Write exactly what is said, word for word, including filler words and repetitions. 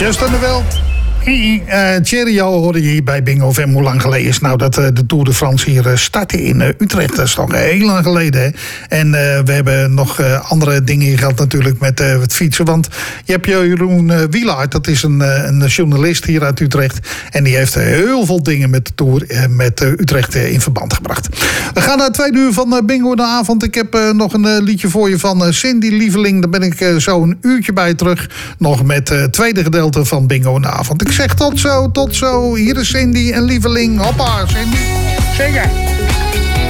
Just on the wel. Uh, Cheerio hoorde je hier bij Bingo of M. Hoe lang geleden is nou dat uh, de Tour de France hier uh, startte in uh, Utrecht? Dat is toch heel lang geleden, hè? En uh, we hebben nog uh, andere dingen hier gehad natuurlijk met uh, het fietsen. Want je hebt Jeroen uh, Wielaert, dat is een, uh, een journalist hier uit Utrecht. En die heeft uh, heel veel dingen met de Tour uh, met uh, Utrecht uh, in verband gebracht. We gaan naar het tweede uur van uh, Bingo in de avond. Ik heb uh, nog een uh, liedje voor je van uh, Cindy Lieveling. Daar ben ik uh, zo een uurtje bij terug. Nog met het uh, tweede gedeelte van Bingo in de avond. Ik zeg tot zo, tot zo. Hier is Cindy en Lieveling. Hoppa, Cindy. Zingen.